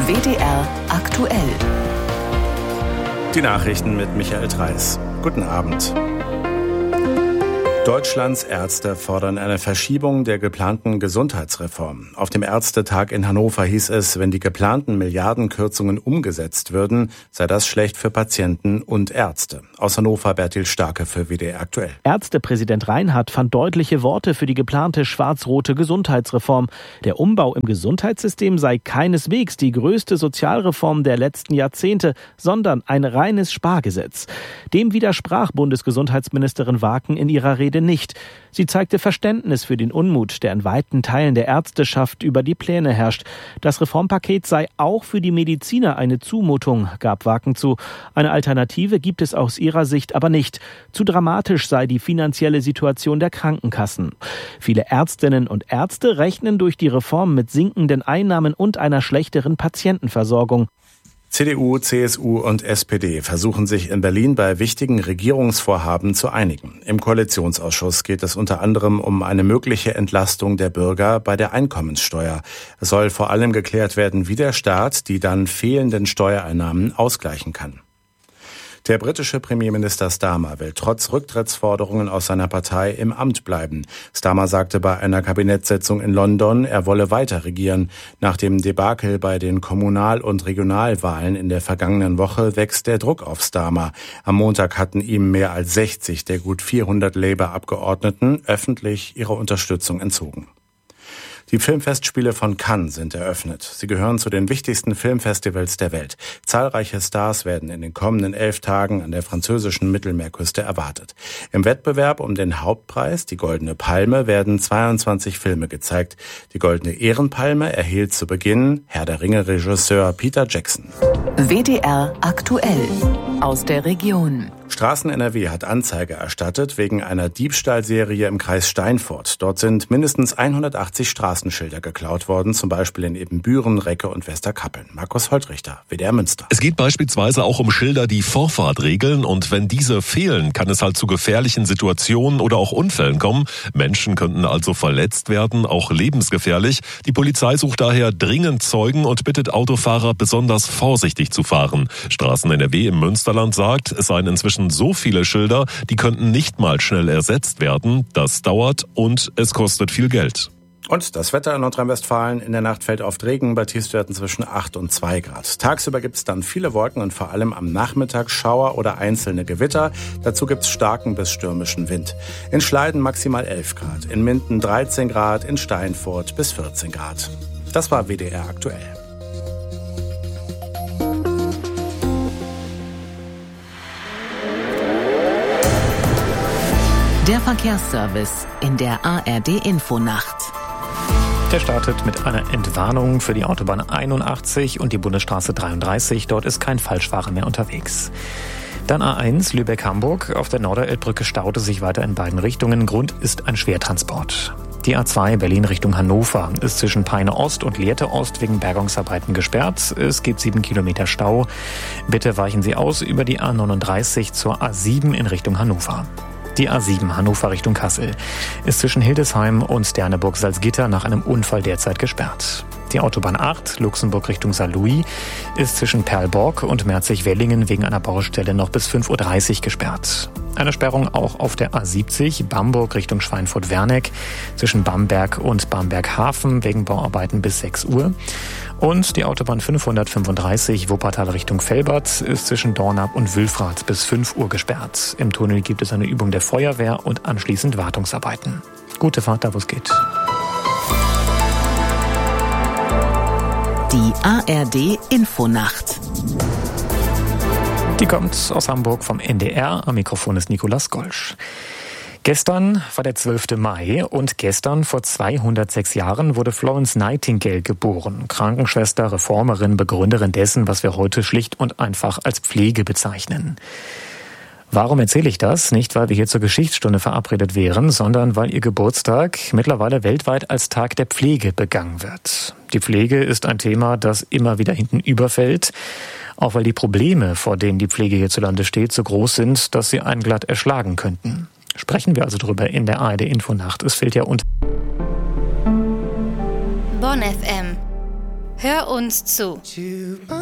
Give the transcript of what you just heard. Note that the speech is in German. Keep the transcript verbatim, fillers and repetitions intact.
W D R aktuell. Die Nachrichten mit Michael Dreis. Guten Abend. Deutschlands Ärzte fordern eine Verschiebung der geplanten Gesundheitsreform. Auf dem Ärztetag in Hannover hieß es, wenn die geplanten Milliardenkürzungen umgesetzt würden, sei das schlecht für Patienten und Ärzte. Aus Hannover Bertil Starke für W D R aktuell. Ärztepräsident Reinhardt fand deutliche Worte für die geplante schwarz-rote Gesundheitsreform. Der Umbau im Gesundheitssystem sei keineswegs die größte Sozialreform der letzten Jahrzehnte, sondern ein reines Spargesetz. Dem widersprach Bundesgesundheitsministerin Waken in ihrer Rede nicht. Sie zeigte Verständnis für den Unmut, der in weiten Teilen der Ärzteschaft über die Pläne herrscht. Das Reformpaket sei auch für die Mediziner eine Zumutung, gab Waken zu. Eine Alternative gibt es aus ihrer Sicht aber nicht. Zu dramatisch sei die finanzielle Situation der Krankenkassen. Viele Ärztinnen und Ärzte rechnen durch die Reform mit sinkenden Einnahmen und einer schlechteren Patientenversorgung. C D U, C S U und S P D versuchen sich in Berlin bei wichtigen Regierungsvorhaben zu einigen. Im Koalitionsausschuss geht es unter anderem um eine mögliche Entlastung der Bürger bei der Einkommenssteuer. Es soll vor allem geklärt werden, wie der Staat die dann fehlenden Steuereinnahmen ausgleichen kann. Der britische Premierminister Starmer will trotz Rücktrittsforderungen aus seiner Partei im Amt bleiben. Starmer sagte bei einer Kabinettssitzung in London, er wolle weiter regieren. Nach dem Debakel bei den Kommunal- und Regionalwahlen in der vergangenen Woche wächst der Druck auf Starmer. Am Montag hatten ihm mehr als sechzig der gut vierhundert Labour-Abgeordneten öffentlich ihre Unterstützung entzogen. Die Filmfestspiele von Cannes sind eröffnet. Sie gehören zu den wichtigsten Filmfestivals der Welt. Zahlreiche Stars werden in den kommenden elf Tagen an der französischen Mittelmeerküste erwartet. Im Wettbewerb um den Hauptpreis, die Goldene Palme, werden zweiundzwanzig Filme gezeigt. Die Goldene Ehrenpalme erhielt zu Beginn Herr der Ringe-Regisseur Peter Jackson. W D R aktuell aus der Region. Straßen-N R W hat Anzeige erstattet wegen einer Diebstahlserie im Kreis Steinfurt. Dort sind mindestens hundertachtzig Straßenschilder geklaut worden, zum Beispiel in Ebenbüren, Recke und Westerkappeln. Markus Holtrichter, W D R Münster. Es geht beispielsweise auch um Schilder, die Vorfahrt regeln, und wenn diese fehlen, kann es halt zu gefährlichen Situationen oder auch Unfällen kommen. Menschen könnten also verletzt werden, auch lebensgefährlich. Die Polizei sucht daher dringend Zeugen und bittet Autofahrer, besonders vorsichtig zu fahren. Straßen-N R W im Münsterland sagt, es seien inzwischen so viele Schilder, die könnten nicht mal schnell ersetzt werden. Das dauert und es kostet viel Geld. Und das Wetter in Nordrhein-Westfalen: in der Nacht fällt oft Regen, bei Tiefstwerten zwischen acht und zwei Grad. Tagsüber gibt es dann viele Wolken und vor allem am Nachmittag Schauer oder einzelne Gewitter. Dazu gibt es starken bis stürmischen Wind. In Schleiden maximal elf Grad, in Minden dreizehn Grad, in Steinfurt bis vierzehn Grad. Das war W D R aktuell. Der Verkehrsservice in der A R D-Infonacht. Der startet mit einer Entwarnung für die Autobahn einundachtzig und die Bundesstraße dreiunddreißig. Dort ist kein Falschfahrer mehr unterwegs. Dann A eins Lübeck-Hamburg. Auf der Norderelbbrücke staute sich weiter in beiden Richtungen. Grund ist ein Schwertransport. Die A zwei Berlin Richtung Hannover ist zwischen Peine Ost und Lehrte Ost wegen Bergungsarbeiten gesperrt. Es gibt sieben Kilometer Stau. Bitte weichen Sie aus über die A neununddreißig zur A sieben in Richtung Hannover. Die A sieben Hannover Richtung Kassel ist zwischen Hildesheim und Sterneburg-Salzgitter nach einem Unfall derzeit gesperrt. Die Autobahn acht Luxemburg Richtung Saarlouis ist zwischen Perlborg und Merzig-Wellingen wegen einer Baustelle noch bis fünf Uhr dreißig gesperrt. Eine Sperrung auch auf der A siebzig Bamberg Richtung Schweinfurt-Werneck zwischen Bamberg und Bamberg-Hafen wegen Bauarbeiten bis sechs Uhr. Und die Autobahn fünfhundertfünfunddreißig Wuppertal Richtung Velbert ist zwischen Dornap und Wülfrath bis fünf Uhr gesperrt. Im Tunnel gibt es eine Übung der Feuerwehr und anschließend Wartungsarbeiten. Gute Fahrt da, wo es geht. Die A R D-Infonacht. Die kommt aus Hamburg vom N D R. Am Mikrofon ist Nicolas Golsch. Gestern war der zwölfte Mai und gestern vor zweihundertsechs Jahren wurde Florence Nightingale geboren. Krankenschwester, Reformerin, Begründerin dessen, was wir heute schlicht und einfach als Pflege bezeichnen. Warum erzähle ich das? Nicht, weil wir hier zur Geschichtsstunde verabredet wären, sondern weil ihr Geburtstag mittlerweile weltweit als Tag der Pflege begangen wird. Die Pflege ist ein Thema, das immer wieder hinten überfällt, auch weil die Probleme, vor denen die Pflege hierzulande steht, so groß sind, dass sie einen glatt erschlagen könnten. Sprechen wir also drüber in der A R D-Infonacht. Es fehlt ja unter Bonn F M. Hör uns zu.